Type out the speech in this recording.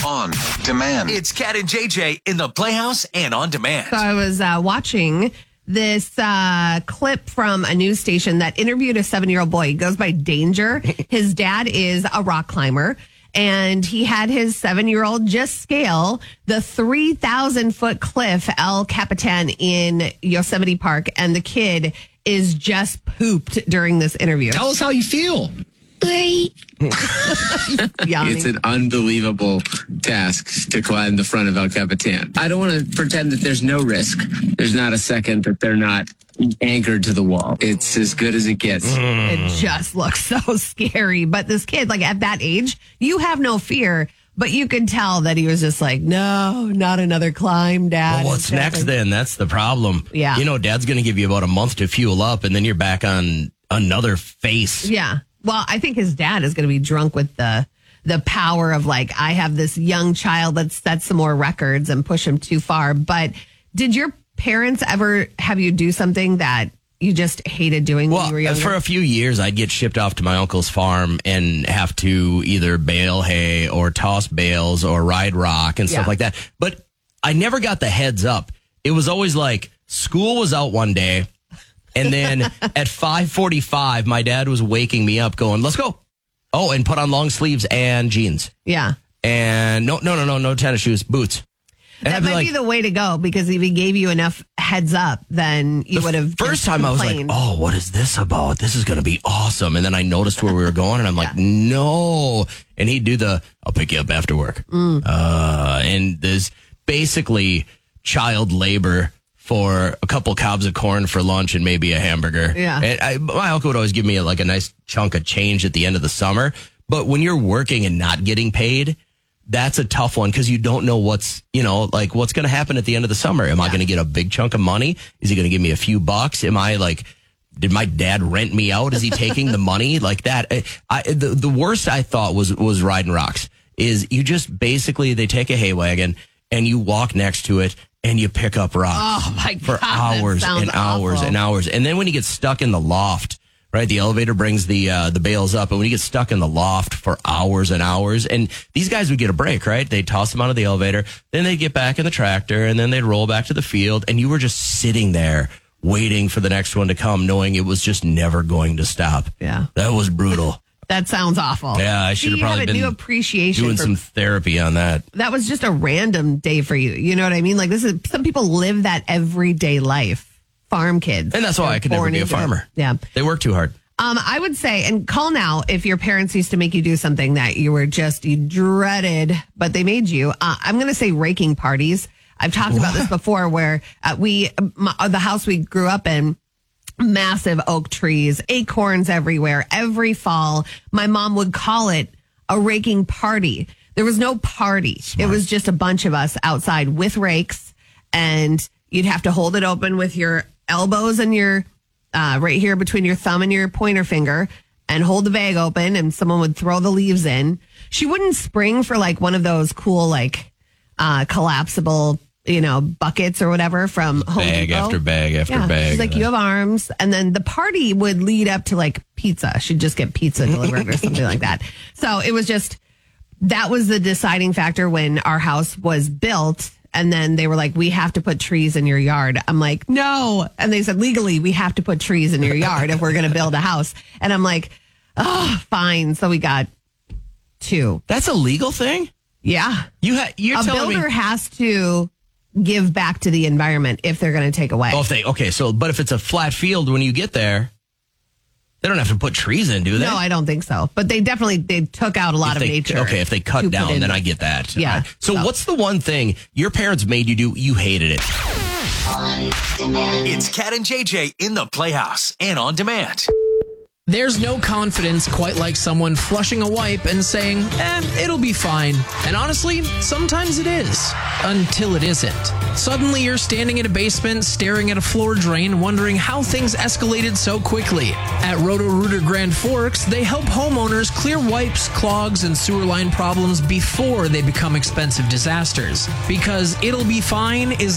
On demand. It's Cat and JJ in the Playhouse and On Demand. So I was watching this clip from a news station that interviewed a 7-year-old boy. He goes by Danger. His dad is a rock climber, and he had his 7-year-old just scale the 3,000-foot cliff El Capitan in Yosemite Park, and the kid is just pooped during this interview. Tell us how you feel. Great. It's an unbelievable task to climb the front of El Capitan. I don't want to pretend that there's no risk. There's not a second that they're not anchored to the wall. It's as good as it gets. It just looks so scary. But this kid, like at that age, you have no fear. But you could tell that he was just like, no, not another climb, Dad. Well, what's next then? That's the problem. Yeah. You know, Dad's going to give you about a month to fuel up, and then you're back on another face. Yeah. Well, I think his dad is going to be drunk with the power of like, I have this young child, let's set some more records and push him too far. But did your parents ever have you do something that you just hated doing when you were younger? For a few years, I'd get shipped off to my uncle's farm and have to either bale hay or toss bales or ride rock and stuff like that. But I never got the heads up. It was always like school was out one day. And then at 5:45, my dad was waking me up going, let's go. Oh, and put on long sleeves and jeans. Yeah. And no tennis shoes, boots. And that might be the way to go, because if he gave you enough heads up, then you would have. First time I was like, oh, what is this about? This is going to be awesome. And then I noticed where we were going, and I'm like, no. And he'd do I'll pick you up after work. And there's basically child labor for a couple cobs of corn for lunch and maybe a hamburger. Yeah. And my uncle would always give me like a nice chunk of change at the end of the summer. But when you're working and not getting paid, that's a tough one, because you don't know what's going to happen at the end of the summer. Am I going to get a big chunk of money? Is he going to give me a few bucks? Am I like, did my dad rent me out? Is he taking the money like that? The worst I thought was riding rocks. Is you just basically, they take a hay wagon and you walk next to it and you pick up rocks. Oh my God, for hours and hours and hours. And then when you get stuck in the loft, right, the elevator brings the bales up, and when you get stuck in the loft for hours and hours, and these guys would get a break, right? They'd toss them out of the elevator, then they'd get back in the tractor, and then they'd roll back to the field, and you were just sitting there waiting for the next one to come, knowing it was just never going to stop. Yeah. That was brutal. That sounds awful. Yeah, I should have probably been new appreciation doing some therapy on that. That was just a random day for you. You know what I mean? Like, some people live that everyday life. Farm kids. And that's why I could never be a farmer. Yeah. They work too hard. I would say, and call now if your parents used to make you do something that you dreaded, but they made you. I'm going to say raking parties. I've talked about this before, where the house we grew up in, massive oak trees, acorns everywhere. Every fall, my mom would call it a raking party. There was no party. Smart. It was just a bunch of us outside with rakes, and you'd have to hold it open with your elbows and your right here between your thumb and your pointer finger, and hold the bag open, and someone would throw the leaves in. She wouldn't spring for like one of those cool collapsible buckets or whatever from Home Depot. Bag after bag. She's like, you have arms. And then the party would lead up to like pizza. She'd just get pizza delivered or something like that. So it was that was the deciding factor when our house was built. And then they were like, we have to put trees in your yard. I'm like, no. And they said, legally, we have to put trees in your yard if we're going to build a house. And I'm like, oh, fine. So we got 2. That's a legal thing? Yeah. You're a telling builder me has to give back to the environment if they're going to take away. But if it's a flat field when you get there, they don't have to put trees in, do they? No, I don't think so. But they took out a lot of nature. Okay, if they cut down, then I get that. Yeah. Right. So what's the one thing your parents made you do, you hated it? It's Cat and JJ in the Playhouse and On Demand. There's no confidence quite like someone flushing a wipe and saying, it'll be fine. And honestly, sometimes it is. Until it isn't. Suddenly you're standing in a basement, staring at a floor drain, wondering how things escalated so quickly. At Roto-Rooter Grand Forks, they help homeowners clear wipes, clogs, and sewer line problems before they become expensive disasters. Because it'll be fine is